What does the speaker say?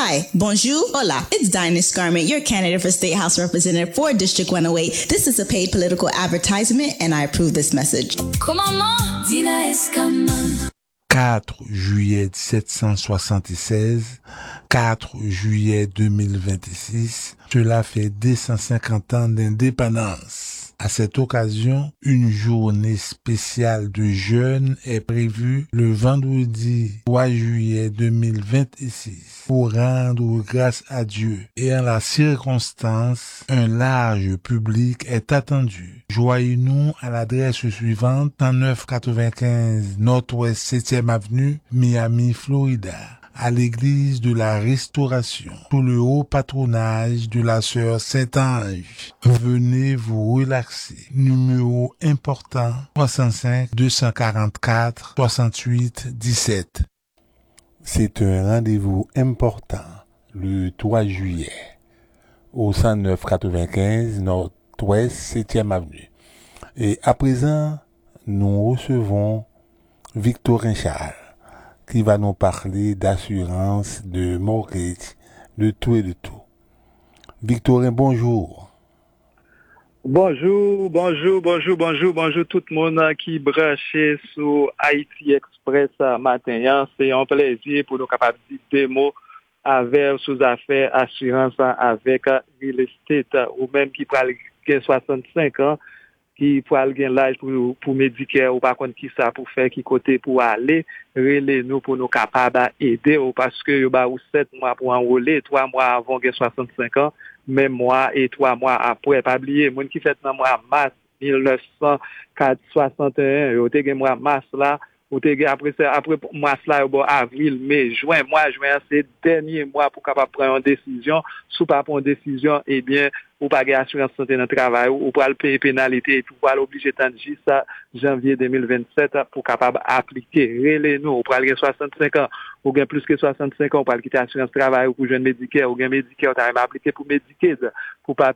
Hi, bonjour, hola. It's Dinah Scarman, your candidate for State House Representative for District 108. This is a paid political advertisement, and I approve this message. Commandement, Dinah Scarman. 4 juillet 1776, 4 juillet 2026, cela fait 250 ans d'indépendance. À cette occasion, une journée spéciale de jeûne est prévue le vendredi 3 juillet 2026 pour rendre grâce à Dieu. Et en la circonstance, un large public est attendu. Joignez-nous à l'adresse suivante, 3995 Nord-Ouest 7e Avenue, Miami, Florida, à l'église de la Restauration, sous le haut patronage de la sœur Saint-Ange. Venez vous relaxer. Numéro important, 65 244 68 17. C'est un rendez-vous important, le 3 juillet, au 109-95 Nord-Ouest 7e Avenue. Et à présent, nous recevons Victorin Charles, qui va nous parler d'assurance, de mortgage, de tout et de tout. Victorin, bonjour. Bonjour tout le monde qui branché sur Haïti Express matin. C'est un plaisir pour nous capables de dire des mots avec sous affaires assurance avec real estate ou même qui prend 65 ans qui pour aller l'âge pour Medicare ou par contre qui ça pour faire qui côté pour aller relais nous pour nous capable aider parce que yo ba ou 7 mois pour enrôler 3 mois avant 65 ans même mois et 3 mois après pas oublier monde qui fait dans mois mars 1961 yo te gen mois mars là ou te gen après mars là bon avril mai juin c'est dernier mois pour capable prendre une décision sous pas prendre une décision eh bien ou pas gagner assurance santé dans le travail ou pas le payer pénalité et pour l'obliger tant ça janvier 2027 pour capable appliquer relais nous ou pour aller 65 ans ou gain plus que 65 ans pour quitter assurance travail ou pour jeune Medicare ou gain Medicare t'as même appliqué pour Medicaid pour pas